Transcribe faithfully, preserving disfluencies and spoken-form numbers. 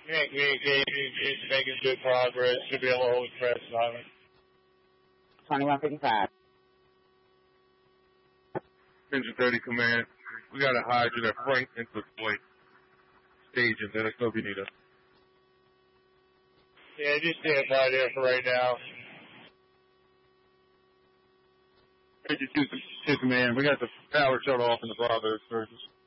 Yeah, it's making good progress. Should be able to hold press silent. twenty-one fifty-five. Engine thirty command. We got a hydrant at Frank into point. Staging. Let us know if you need us. Yeah, just stand by there for right now. Engine two, two command. We got the power shut off in the Bravo excursions.